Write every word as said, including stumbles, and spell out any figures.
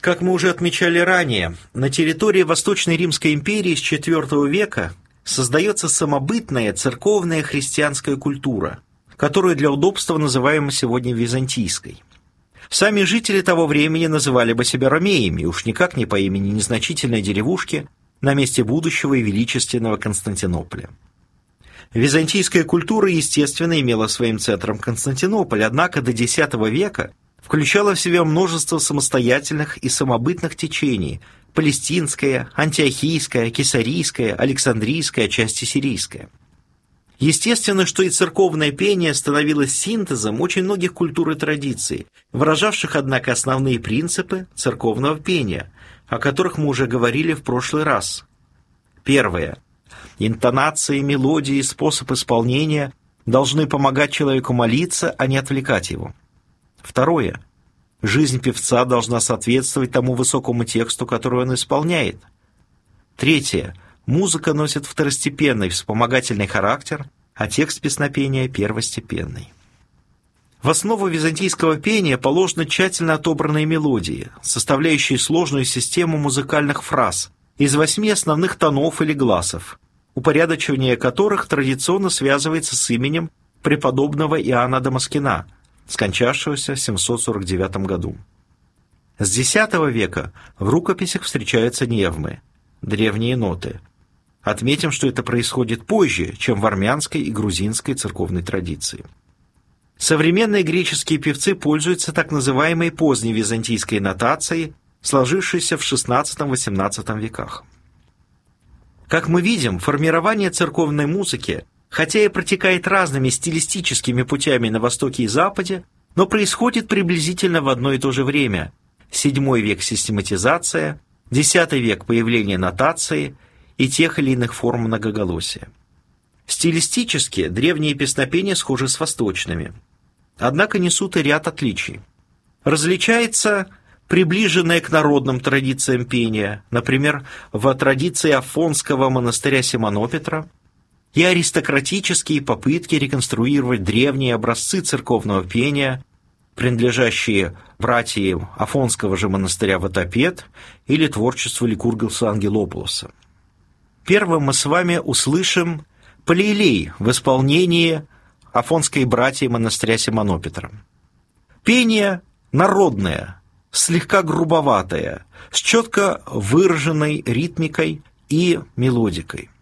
Как мы уже отмечали ранее, на территории Восточной Римской империи с четвёртого века создается самобытная церковная христианская культура, которую для удобства называем сегодня византийской. Сами жители того времени называли бы себя ромеями, уж никак не по имени незначительной деревушки на месте будущего и величественного Константинополя. Византийская культура, естественно, имела своим центром Константинополь, однако до X века включала в себя множество самостоятельных и самобытных течений – палестинское, антиохийское, кесарийское, александрийское, отчасти сирийское. Естественно, что и церковное пение становилось синтезом очень многих культур и традиций, выражавших, однако, основные принципы церковного пения, о которых мы уже говорили в прошлый раз. Первое. Интонации, мелодии и способ исполнения должны помогать человеку молиться, а не отвлекать его. Второе. Жизнь певца должна соответствовать тому высокому тексту, который он исполняет. Третье. Музыка носит второстепенный вспомогательный характер, а текст песнопения – первостепенный. В основу византийского пения положены тщательно отобранные мелодии, составляющие сложную систему музыкальных фраз из восьми основных тонов или гласов, упорядочивание которых традиционно связывается с именем преподобного Иоанна Дамаскина, скончавшегося в семьсот сорок девятом году. С X века в рукописях встречаются невмы, древние ноты. Отметим, что это происходит позже, чем в армянской и грузинской церковной традиции. Современные греческие певцы пользуются так называемой поздней византийской нотацией, сложившейся в шестнадцатом-восемнадцатом веках. Как мы видим, формирование церковной музыки, хотя и протекает разными стилистическими путями на Востоке и Западе, но происходит приблизительно в одно и то же время. седьмой век – систематизация, десятый век – появление нотации и тех или иных форм многоголосия. Стилистически древние песнопения схожи с восточными, однако несут и ряд отличий. Различается приближенное к народным традициям пения, например, в традиции Афонского монастыря Симонопетра, и аристократические попытки реконструировать древние образцы церковного пения, принадлежащие братьям Афонского же монастыря Ватопед или творчеству Ликургуса Ангелополоса. Первым мы с вами услышим Палеилей в исполнении Афонской братьи монастыря Симонопетра. Пение народное, слегка грубоватое, с четко выраженной ритмикой и мелодикой.